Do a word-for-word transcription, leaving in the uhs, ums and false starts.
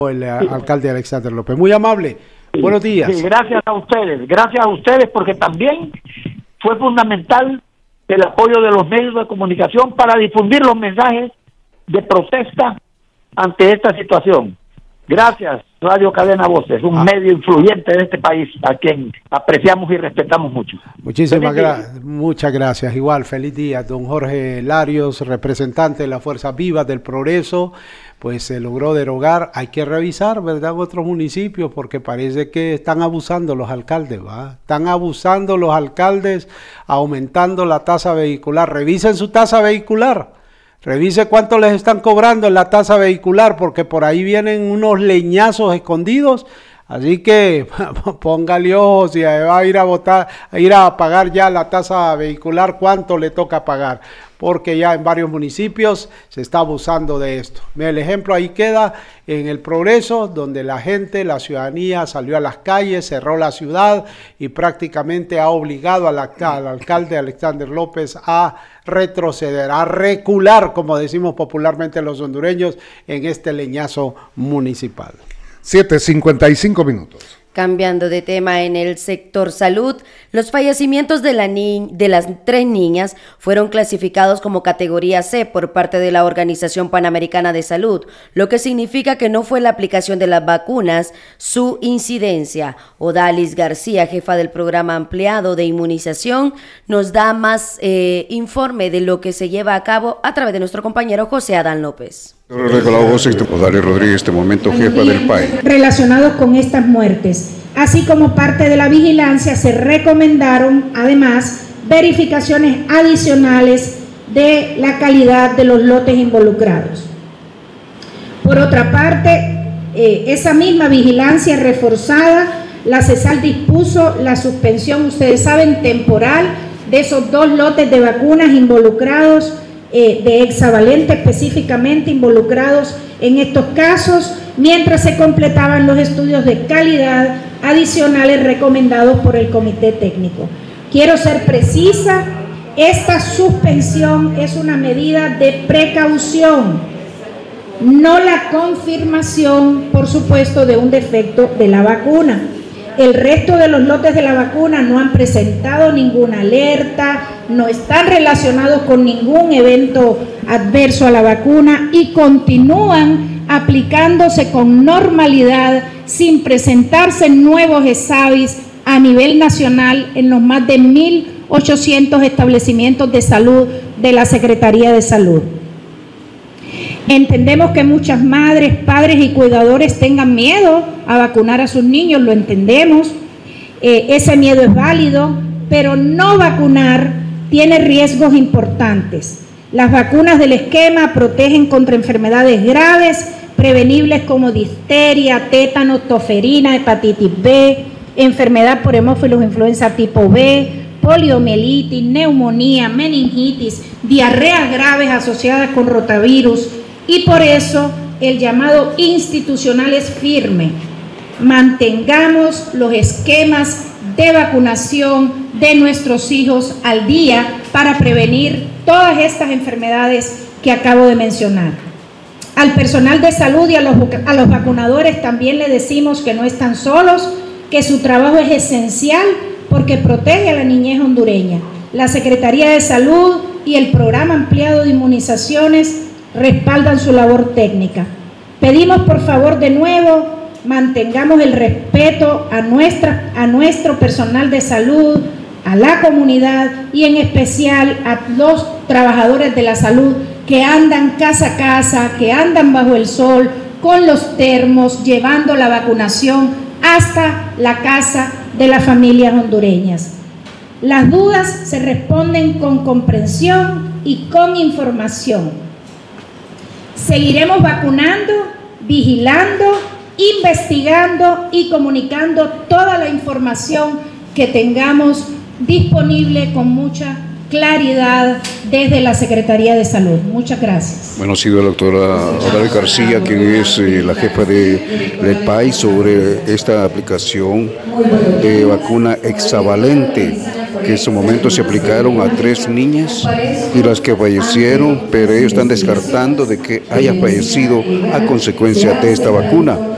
el alcalde Alexander López. Muy amable. Sí, buenos días. Sí, gracias a ustedes, gracias a ustedes porque también fue fundamental el apoyo de los medios de comunicación para difundir los mensajes de protesta ante esta situación. Gracias, Radio Cadena Voces, un ah. medio influyente de este país, a quien apreciamos y respetamos mucho. Muchísimas gracias, muchas gracias. Igual, feliz día, don Jorge Larios, representante de la Fuerza Viva del Progreso. Pues se logró derogar, hay que revisar, ¿verdad?, otros municipios, porque parece que están abusando los alcaldes, ¿va? Están abusando los alcaldes, aumentando la tasa vehicular. Revisen su tasa vehicular. Revise cuánto les están cobrando en la tasa vehicular, porque por ahí vienen unos leñazos escondidos. Así que póngale ojo, si va a ir a votar, a ir a pagar ya la tasa vehicular, cuánto le toca pagar, porque ya en varios municipios se está abusando de esto. El ejemplo ahí queda en el Progreso, donde la gente, la ciudadanía salió a las calles, cerró la ciudad y prácticamente ha obligado al, al alcalde Alexander López a retroceder, a recular, como decimos popularmente los hondureños, en este leñazo municipal. siete cincuenta y cinco minutos. Cambiando de tema, en el sector salud, los fallecimientos de, la ni- de las tres niñas fueron clasificados como categoría C por parte de la Organización Panamericana de Salud, lo que significa que no fue la aplicación de las vacunas su incidencia. Odalis García, jefa del programa ampliado de inmunización, nos da más eh, informe de lo que se lleva a cabo a través de nuestro compañero José Adán López. Odalis Rodríguez, este momento jefa del P A I. Relacionados con estas muertes, así como parte de la vigilancia, se recomendaron además verificaciones adicionales de la calidad de los lotes involucrados. Por otra parte, eh, esa misma vigilancia reforzada, la CESAL dispuso la suspensión, ustedes saben, temporal de esos dos lotes de vacunas involucrados, Eh, de hexavalente específicamente involucrados en estos casos, mientras se completaban los estudios de calidad adicionales recomendados por el comité técnico. Quiero ser precisa, esta suspensión es una medida de precaución, no la confirmación, por supuesto, de un defecto de la vacuna. El resto de los lotes de la vacuna no han presentado ninguna alerta, no están relacionados con ningún evento adverso a la vacuna y continúan aplicándose con normalidad sin presentarse nuevos ESAVIS a nivel nacional en los más de mil ochocientos establecimientos de salud de la Secretaría de Salud. Entendemos que muchas madres, padres y cuidadores tengan miedo a vacunar a sus niños, lo entendemos, eh, ese miedo es válido, pero no vacunar tiene riesgos importantes. Las vacunas del esquema protegen contra enfermedades graves, prevenibles como difteria, tétano, toferina, hepatitis B, enfermedad por hemófilos influenza tipo B, poliomielitis, neumonía, meningitis, diarreas graves asociadas con rotavirus. Y por eso el llamado institucional es firme. Mantengamos los esquemas de vacunación de nuestros hijos al día para prevenir todas estas enfermedades que acabo de mencionar. Al personal de salud y a los, a los vacunadores también le decimos que no están solos, que su trabajo es esencial porque protege a la niñez hondureña. La Secretaría de Salud y el Programa Ampliado de Inmunizaciones respaldan su labor técnica. Pedimos por favor de nuevo, mantengamos el respeto a, nuestra, a nuestro personal de salud, a la comunidad y en especial a los trabajadores de la salud que andan casa a casa, que andan bajo el sol, con los termos, llevando la vacunación hasta la casa de las familias hondureñas. Las dudas se responden con comprensión y con información. Seguiremos vacunando, vigilando, investigando y comunicando toda la información que tengamos disponible con mucha claridad desde la Secretaría de Salud. Muchas gracias. Bueno, ha sido la doctora Odalis García, quien es eh, la jefa de, del P A I, sobre esta aplicación de vacuna hexavalente, que en su momento se aplicaron a tres niñas y las que fallecieron, pero ellos están descartando de que haya fallecido a consecuencia de esta vacuna.